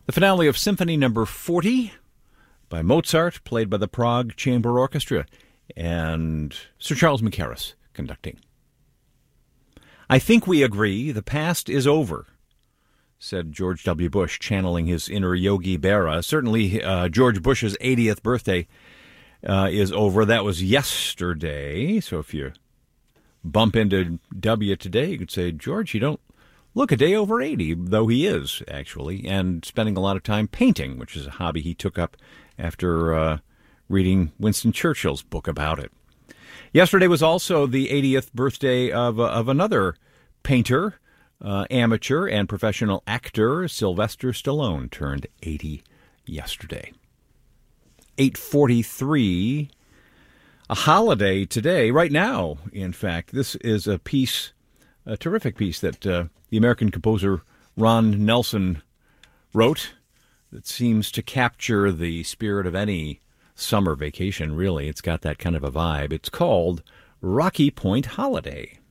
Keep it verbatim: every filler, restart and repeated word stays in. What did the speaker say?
The finale of Symphony Number forty by Mozart, played by the Prague Chamber Orchestra, and Sir Charles Mackerras conducting. "I think we agree the past is over," said George W. Bush, channeling his inner Yogi Berra. Certainly, uh, George Bush's eightieth birthday uh, is over. That was yesterday. So if you bump into W today, you could say, George, you don't look a day over eighty, though he is, actually, and spending a lot of time painting, which is a hobby he took up after uh, reading Winston Churchill's book about it. Yesterday was also the eightieth birthday of, uh, of another painter, Uh, amateur and professional actor Sylvester Stallone turned eighty yesterday. eight forty-three, a holiday today, right now, in fact. This is a piece, a terrific piece that uh, the American composer Ron Nelson wrote that seems to capture the spirit of any summer vacation, really. It's got that kind of a vibe. It's called Rocky Point Holiday.